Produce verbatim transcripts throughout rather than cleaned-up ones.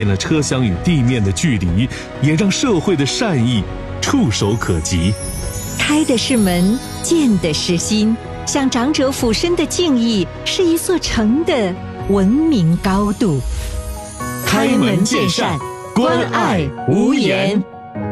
了车厢与地面的距离，也让社会的善意触手可及。 开的是门，见的是心，向长者俯身的敬意，是一座城的文明高度。 开门见山，关爱无言。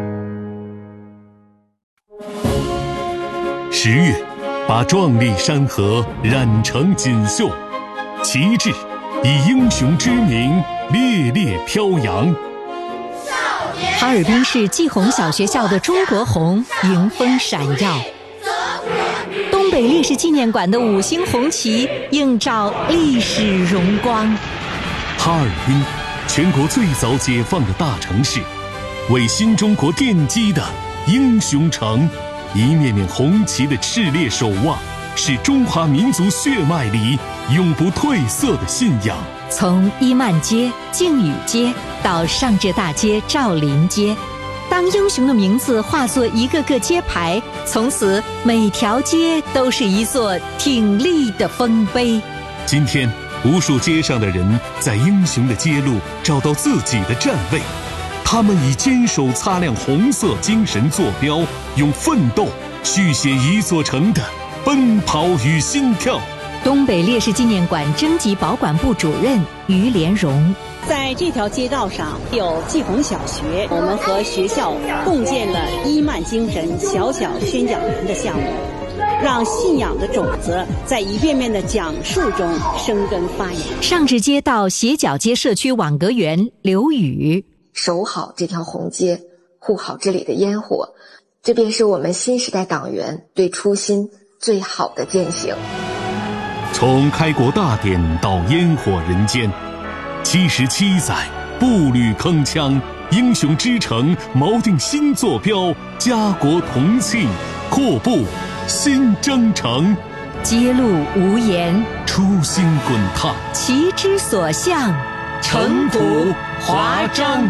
十月，把壮丽山河染成锦绣，旗帜以英雄之名烈烈飘扬。 哈尔滨市季红小学校的中国红迎风闪耀，东北烈士纪念馆的五星红旗映照历史荣光。 哈尔滨，全国最早解放的大城市，为新中国奠基的英雄城，一面面红旗的炽烈守望，是中华民族血脉里永不褪色的信仰。 从伊曼街、靖宇街到上浙大街、赵林街，当英雄的名字化作一个个街牌，从此每条街都是一座挺立的丰碑。 今天，无数街上的人在英雄的街路找到自己的站位，他们以坚守擦亮红色精神坐标，用奋斗续写一座城的奔跑与心跳。 东北烈士纪念馆征集保管部主任于连荣， 在这条街道上有季红小学，我们和学校共建了伊曼精神小小宣讲员的项目，让信仰的种子在一遍遍的讲述中生根发芽。 上至街道斜角街社区网格员刘宇， 守好这条红街，护好这里的烟火，这便是我们新时代党员对初心最好的践行。 从开国大典到烟火人间，七十七载步履铿锵，英雄之城锚定新坐标，家国同庆，阔步新征程。 街路无言， 初心滚烫， 旗之所向， 城府华章。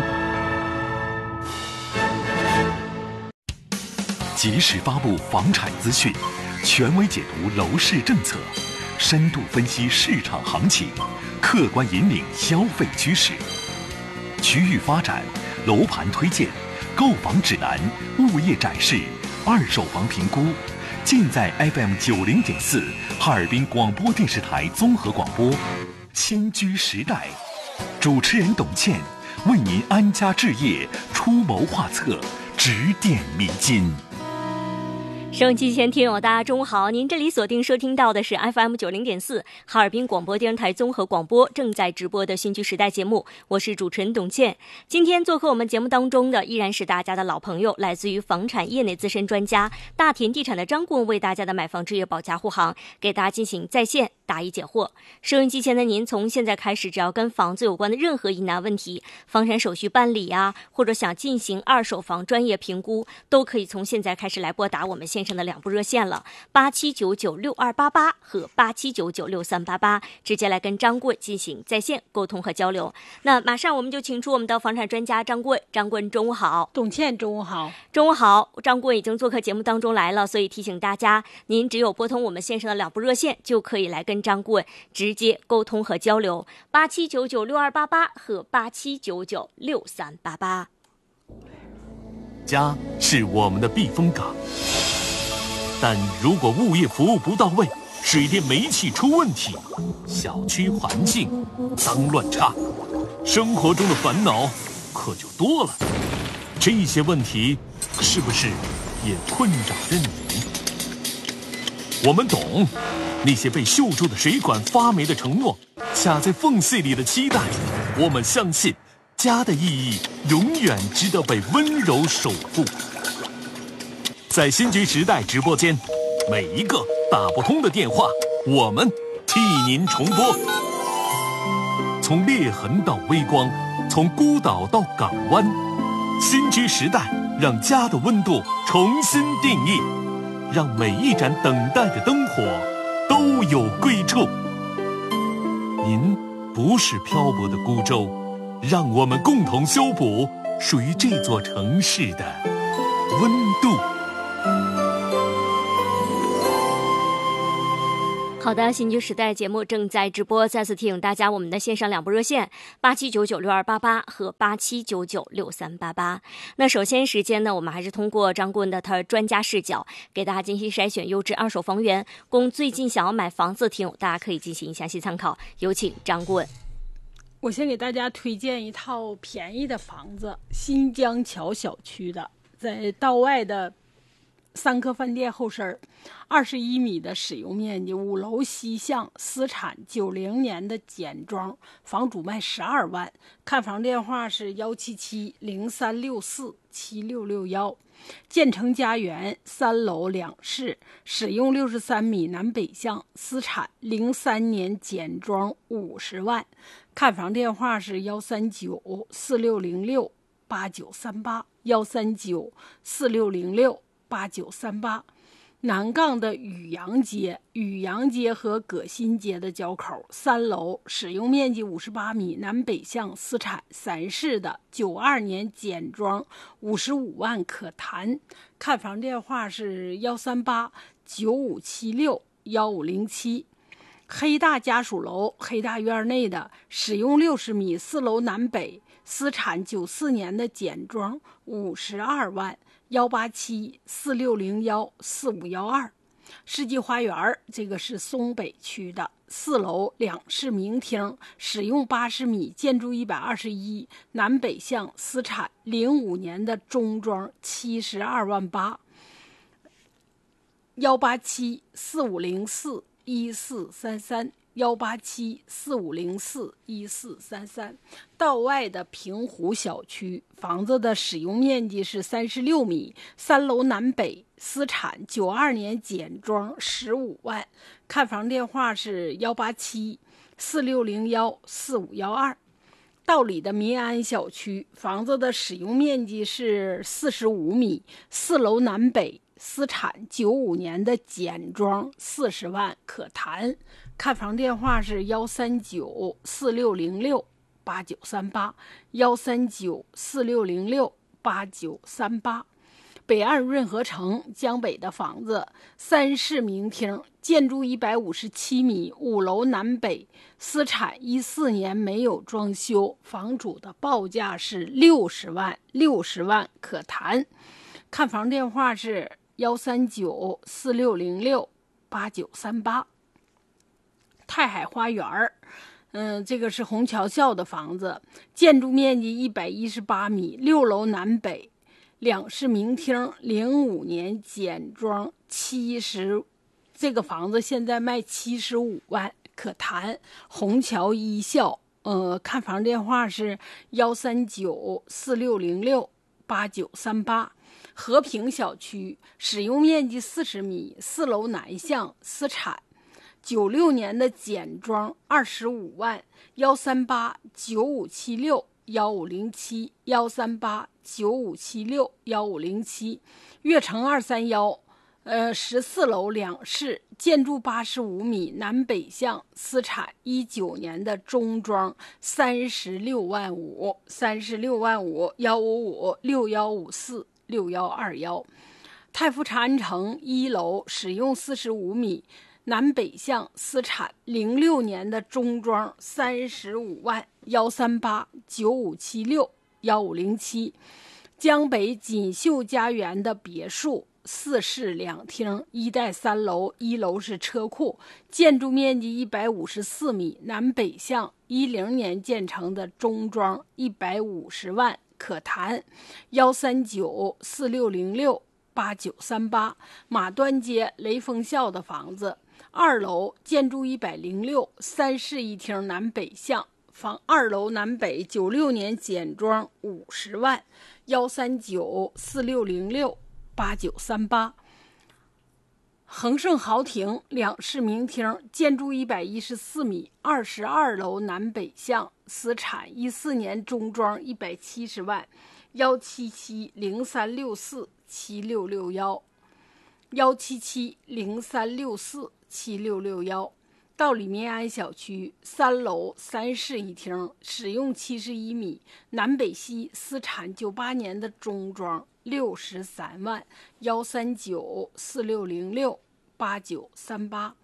及时发布房产资讯，权威解读楼市政策，深度分析市场行情，客观引领消费趋势。区域发展、楼盘推荐、购房指南、物业展示、二手房评估，尽在 F M 九零点四哈尔滨广播电视台综合广播。新居时代，主持人董倩为您安家置业出谋划策，指点迷津。 收音机前听友大家中午好，您这里锁定收听到的是 F M 九零点四哈尔滨广播电视台综合广播正在直播的新居时代节目，我是主持人董倩。今天做客我们节目当中的依然是大家的老朋友，来自于房产业内资深专家大田地产的张顾问，为大家的买房置业保驾护航，给大家进行在线答疑解惑。收音机前的您，从现在开始，只要跟房子有关的任何疑难问题，房产手续办理啊，或者想进行二手房专业评估，都可以从现在开始来拨打我们线上的两部热线了，八七九九六二八八和八七九九六三八八，直接来跟张顾问进行在线沟通和交流。那马上我们就请出我们的房产专家张顾问。张顾问中午好。 董倩中午好。 中午好。张顾问已经做客节目当中来了，所以提醒大家，您只有拨通我们线上的两部热线，就可以来跟张顾问直接沟通和交流，八七九九六二八八和八七九九六三八八。 家是我们的避风港，但如果物业服务不到位，水电煤气出问题，小区环境脏乱差，生活中的烦恼可就多了。这些问题是不是也困扰着你？我们懂那些被锈住的水管发霉的承诺，卡在缝隙里的期待。我们相信家的意义永远值得被温柔守护。在新居时代直播间，每一个打不通的电话，我们替您重拨。从裂痕到微光，从孤岛到港湾，新居时代让家的温度重新定义，让每一盏等待的灯火都有归处。您不是漂泊的孤舟，让我们共同修补属于这座城市的温度。 好好的，新居时代节目正在直播，再次提醒大家，我们的线上两部热线八七九九六二八八和八七九九六三八八。那首先时间呢，我们还是通过张顾问的他专家视角，给大家精心筛选优质二手房源，供最近想要买房子的听友，大家可以进行详细参考。有请张顾问。 我先给大家推荐一套便宜的房子，新江桥小区的，在道外的三科饭店后身，二十一米的使用面积，五楼西向，私产，九零年的简装，房主卖十二万。看房电话是幺七七零三六四七六六幺。建成家园三楼两室，使用六十三米，南北向，私产，零三年简装，五十万。看房电话是幺三九四六零六八九三八幺三九四六零六八九三八。南杠的宇阳街，宇阳街和葛新街的交口，三楼，使用面积五十八米，南北向，私产，三室的，九二年简装，五十五万可谈。看房电话是幺三八九五七六幺五零七。黑大家属楼，黑大院内的，使用六十米，四楼南北，私产，九四年的简装，五十二万。幺八七四六零幺四五幺二。世纪花园，这个是松北区的，四楼两室明厅，使用八十米，建筑一百二十一，南北向，私产，零五年的中装，七十二万八。幺八七四五零四一四三三。幺八七四五零四一四三三。道外的平湖小区，房子的使用面积是三十六米，三楼南北，私产，九二年简装，十五万。看房电话是幺八七四六零幺四五幺二。道里的民安小区，房子的使用面积是四十五米，四楼南北，私产，九五年的简装，四十万可谈。看房电话是幺三九四六零六八九三八幺三九四六零六八九三八。北岸润和城江北的房子，三室明厅，建筑一百五十七米，五楼南北，私产，一四年没有装修，房主的报价是六十万，六十万可谈。看房电话是幺三九四六零六八九三八。太海花园，嗯，这个是虹桥校的房子，建筑面积一百一十八米，六楼南北，两室明厅，零五年简装，七十，这个房子现在卖七十五万，可谈。虹桥一校，呃，看房电话是幺三九四六零六八九三八。和平小区，使用面积四十米，四楼南向，私产，九六年的简装，二十五万。幺三八九五七六幺五零七幺三八九五七六幺五零七。悦城二三幺，呃，十四楼两室，建筑八十五米，南北向，私产，一九年的中装，三十六万五，三十六万五。幺五五六幺五四六幺二幺。太福长安城一楼，使用四十五米。南北向，私产，零六年的中装，三十五万。幺三八九五七六幺五零七。江北锦绣家园的别墅，四室两厅，一带三楼，一楼是车库，建筑面积一百五十四米，南北向，一零年建成的中装，一百五十万可谈。幺三九四六零六八九三八。马端街雷锋校的房子，二楼，建筑一百零六，三室一厅，南北向，房二楼南北，九六年简装，五十万。幺三九四六零六八九三八。恒盛豪庭两室明厅，建筑一百一十四米，二十二楼南北向，私产，一四年中装，一百七十万。幺七七零三六四七六六幺。幺七七零三六四七六六幺。道里民安小区三楼三室一厅，使用七十一米，南北西，私产，九八年的中装，六十三万。幺三九四六零六八九三八。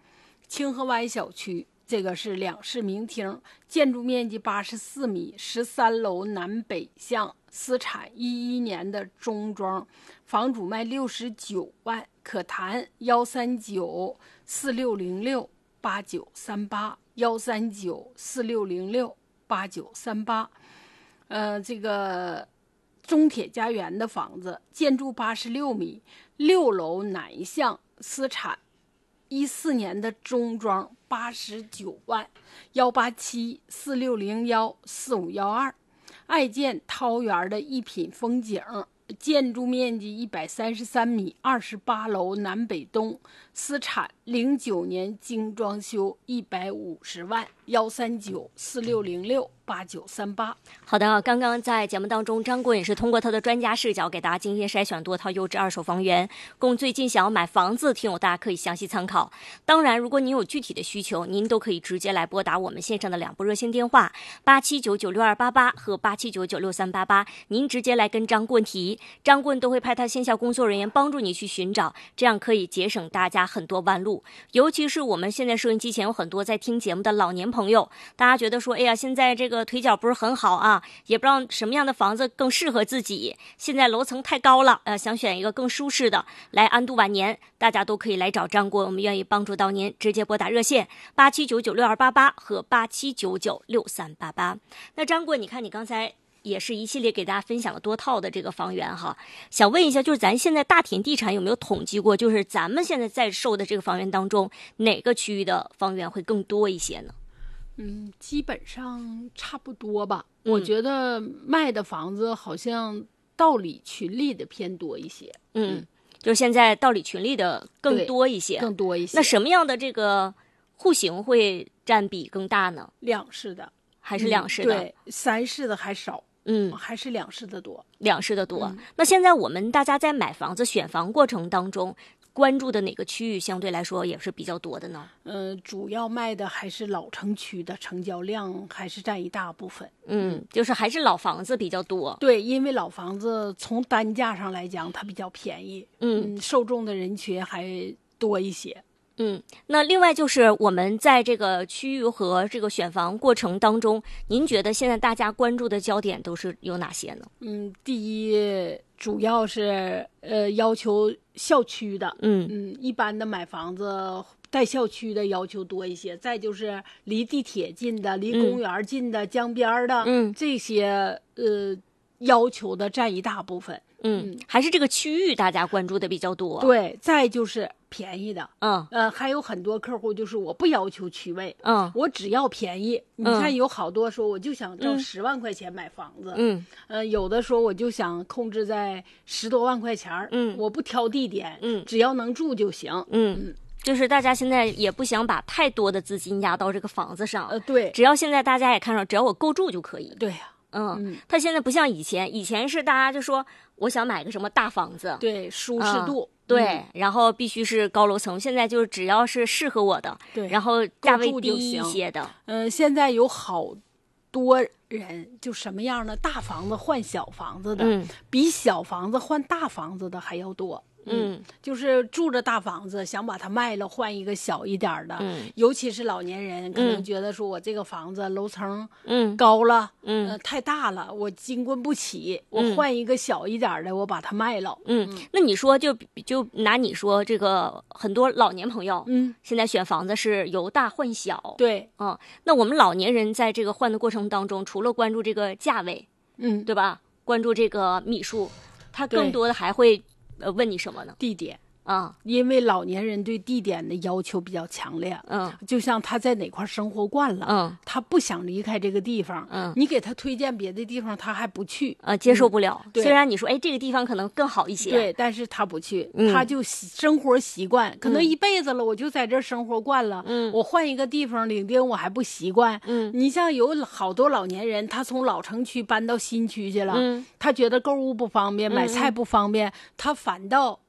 清河湾小区，这个是两室明厅，建筑面积八十四米，十三楼南北向，私产一一年的中装，房主卖六十九万，可谈幺三九四六零六八九三八幺三九四六零六八九三八。呃，这个中铁家园的房子，建筑八十六米，六楼南向，私产一四年的中装，八十九万，幺八七四六零幺四五幺二。爱建桃园的一品风景，建筑面积一百三十三米，二十八楼南北东，私产零九年精装修，一百五十万，幺三九四六零六八九三八。 好的，刚刚在节目当中，张棍也是通过他的专家视角给大家精心筛选多套优质二手房源，供最近想要买房子听友大家可以详细参考。当然，如果您有具体的需求，您都可以直接来拨打我们线上的两部热线电话八七九九六二八八和八七九九六三八八，您直接来跟张棍提，张棍都会派他线下工作人员帮助你去寻找，这样可以节省大家很多弯路。尤其是我们现在收音机前有很多在听节目的老年朋友，大家觉得说，哎呀，现在这个腿脚不是很好啊，也不知道什么样的房子更适合自己，现在楼层太高了，呃，想选一个更舒适的来安度晚年，大家都可以来找张棍，我们愿意帮助到您，直接拨打热线八七九九六二八八和八七九九六三八八。那张棍，你看你刚才也是一系列给大家分享了多套的这个房源哈，想问一下，就是咱现在大田地产有没有统计过，就是咱们现在在售的这个房源当中，哪个区域的房源会更多一些呢？ 嗯，基本上差不多吧。 嗯、 我觉得卖的房子好像道里群里的偏多一些。 嗯，嗯就是现在道里群里的更多一些， 更多一些。 那什么样的这个户型会占比更大呢？ 两室的还是两室的？ 嗯、对，三室的还少。 嗯， 还是两室的多， 两室的多。 嗯、 那现在我们大家在买房子、选房过程当中，关注的哪个区域相对来说也是比较多的呢？ 嗯、呃，主要卖的还是老城区的，成交量还是占一大部分。 嗯，就是还是老房子比较多。 对，因为老房子从单价上来讲，它比较便宜。 嗯， 嗯受众的人群还多一些。 嗯，那另外就是我们在这个区域和这个选房过程当中，您觉得现在大家关注的焦点都是有哪些呢？ 嗯，第一主要是呃要求校区的， 嗯嗯，一般的买房子带校区的要求多一些，再就是离地铁近的、离公园近的、嗯、江边的， 嗯， 这些呃要求的占一大部分。 嗯，嗯还是这个区域大家关注的比较多。 对，再就是便宜的， 嗯， 呃，还有很多客户就是我不要求区位， 嗯， 我只要便宜。你看有好多说我就想挣十万块钱买房子， 嗯， 呃，有的说我就想控制在十多万块钱， 嗯， 我不挑地点， 嗯， 只要能住就行， 嗯。嗯就是大家现在也不想把太多的资金压到这个房子上， 呃，对， 只要现在大家也看到，只要我够住就可以。 对呀、 啊，嗯，他现在不像以前，以前是大家就说我想买个什么大房子， 对，舒适度， 嗯、对、嗯，然后必须是高楼层。现在就是只要是适合我的， 对， 然后价位低一些的， 嗯、呃，现在有好多人就什么样的大房子换小房子的， 嗯， 比小房子换大房子的还要多。嗯，就是住着大房子，想把它卖了，换一个小一点的。 嗯， 尤其是老年人，可能觉得说我这个房子楼层嗯高了， 嗯、 呃，太大了，我金棍不起，我换一个小一点的，我把它卖了。 嗯，嗯那你说就就拿你说这个很多老年朋友， 嗯， 现在选房子是由大换小， 对， 嗯，那我们老年人在这个换的过程当中，除了关注这个价位， 嗯， 对吧？关注这个米数，他更多的还会。呃，问你什么呢？ 地点啊， 因为老年人对地点的要求比较强烈。 嗯， 就像他在哪块生活惯了， 嗯， 他不想离开这个地方， 嗯， 你给他推荐别的地方，他还不去， 呃，接受不了。 嗯、 虽然你说，哎，这个地方可能更好一些， 对，但是他不去， 嗯、 他就生活习惯，可能一辈子了，我就在这生活惯了， 嗯， 我换一个地方领丁，我还不习惯， 嗯， 你像有好多老年人，他从老城区搬到新区去了， 嗯， 他觉得购物不方便，买菜不方便，嗯、他反倒。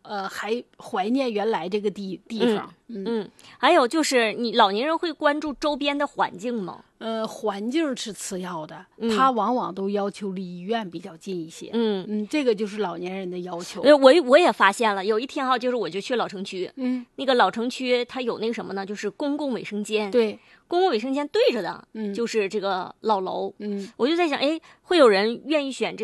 呃还怀念原来这个地地方。 嗯 嗯, 嗯，还有就是你老年人会关注周边的环境吗？ 呃，环境是次要的， 嗯、 他往往都要求离医院比较近一些。 嗯嗯，这个就是老年人的要求。 呃，我我也发现了，有一天哈，就是我就去老城区， 嗯， 那个老城区它有那个什么呢？就是公共卫生间。 对， 公共卫生间对着的， 嗯， 就是这个老楼。 嗯， 我就在想，哎，会有人愿意选这个